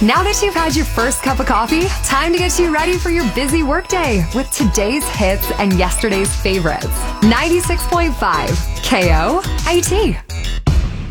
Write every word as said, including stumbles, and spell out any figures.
Now that you've had your first cup of coffee, time to get you ready for your busy workday with today's hits and yesterday's favorites. ninety-six point five K O A T.